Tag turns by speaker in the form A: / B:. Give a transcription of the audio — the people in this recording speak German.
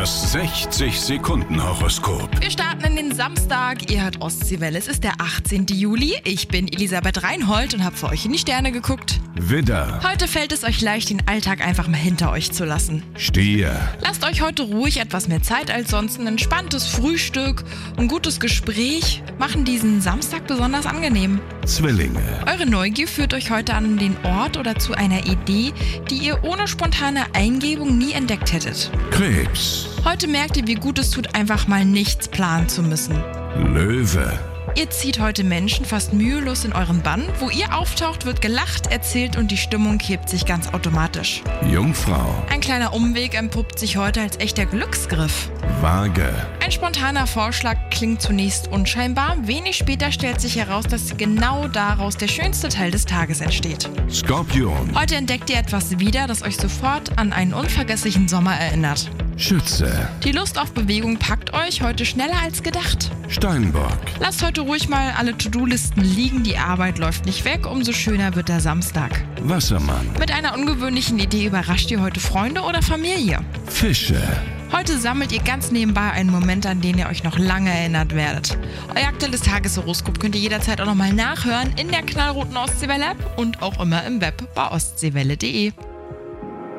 A: Das 60-Sekunden-Horoskop.
B: Wir starten in den Samstag. Ihr hört Ostseewelle. Es ist der 18. Juli. Ich bin Elisabeth Reinhold und habe für euch in die Sterne geguckt.
A: Widder,
B: Heute fällt es euch leicht, den Alltag einfach mal hinter euch zu lassen.
A: Stier,
B: Lasst euch heute ruhig etwas mehr Zeit als sonst. Ein entspanntes Frühstück, ein gutes Gespräch machen diesen Samstag besonders angenehm.
A: Zwillinge,
B: Eure Neugier führt euch heute an den Ort oder zu einer Idee, die ihr ohne spontane Eingebung nie entdeckt hättet.
A: Krebs,
B: Heute merkt ihr, wie gut es tut, einfach mal nichts planen zu müssen.
A: Löwe,
B: Ihr zieht heute Menschen fast mühelos in euren Bann. Wo ihr auftaucht, wird gelacht, erzählt und die Stimmung hebt sich ganz automatisch.
A: Jungfrau,
B: Ein kleiner Umweg entpuppt sich heute als echter Glücksgriff.
A: Waage,
B: Ein spontaner Vorschlag klingt zunächst unscheinbar. Wenig später stellt sich heraus, dass genau daraus der schönste Teil des Tages entsteht.
A: Skorpion,
B: Heute entdeckt ihr etwas wieder, das euch sofort an einen unvergesslichen Sommer erinnert.
A: Schütze,
B: Die Lust auf Bewegung packt euch heute schneller als gedacht.
A: Steinbock,
B: Lasst heute ruhig mal alle To-Do-Listen liegen, die Arbeit läuft nicht weg, umso schöner wird der Samstag.
A: Wassermann,
B: Mit einer ungewöhnlichen Idee überrascht ihr heute Freunde oder Familie.
A: Fische.
B: Heute sammelt ihr ganz nebenbei einen Moment, an den ihr euch noch lange erinnert werdet. Euer aktuelles Tageshoroskop könnt ihr jederzeit auch nochmal nachhören in der knallroten Ostseewelle App und auch immer im Web bei ostseewelle.de.